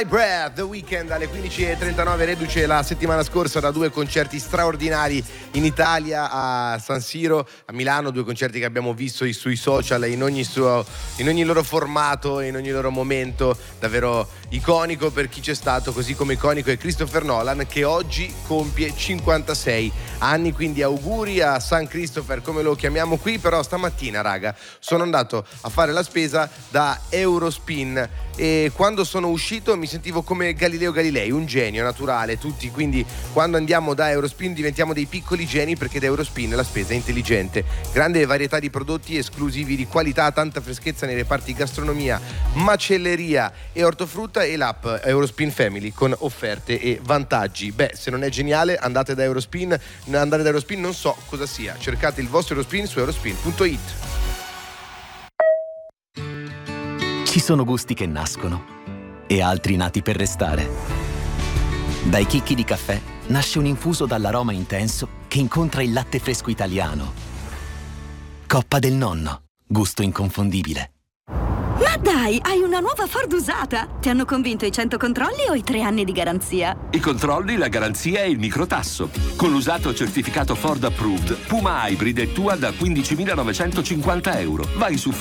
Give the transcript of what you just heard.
Breath, The Weeknd alle 15:39, reduce la settimana scorsa da 2 concerti straordinari in Italia, a San Siro, a Milano, 2 concerti che abbiamo visto sui social in ogni loro formato e in ogni loro momento, davvero iconico per chi c'è stato, così come iconico è Christopher Nolan, che oggi compie 56 anni, quindi auguri a San Christopher, come lo chiamiamo qui. Però stamattina, raga, sono andato a fare la spesa da Eurospin e quando sono uscito mi sentivo come Galileo Galilei, un genio naturale, tutti. Quindi quando andiamo da Eurospin diventiamo dei piccoli geni, perché da Eurospin la spesa è intelligente. Grande varietà di prodotti esclusivi di qualità, tanta freschezza nei reparti gastronomia, macelleria e ortofrutta, e l'app Eurospin Family con offerte e vantaggi. Beh, se non è geniale, andate da Eurospin. Andare da Eurospin non so cosa sia. Cercate il vostro Eurospin su eurospin.it. Ci sono gusti che nascono e altri nati per restare. Dai chicchi di caffè nasce un infuso dall'aroma intenso che incontra il latte fresco italiano. Coppa del Nonno, gusto inconfondibile. Ma dai, hai una nuova Ford usata! Ti hanno convinto i 100 controlli o i 3 anni di garanzia? I controlli, la garanzia e il microtasso. Con l'usato certificato Ford Approved, Puma Hybrid è tua da €15.950. Vai su